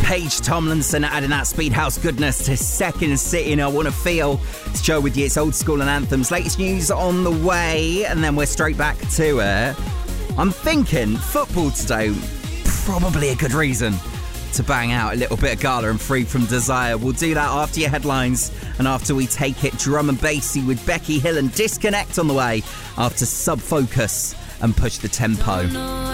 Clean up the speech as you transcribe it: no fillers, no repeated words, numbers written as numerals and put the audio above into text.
Paige Tomlinson adding that speed house goodness to Second City and I Wanna Feel. It's Joe with you. It's Old School and Anthems. Latest news on the way, and then we're straight back to it. I'm thinking football today, probably a good reason to bang out a little bit of Gala and Free From Desire. We'll do that after your headlines and after we take it drum and bassy with Becky Hill and Disconnect on the way after Sub Focus and Push the Tempo.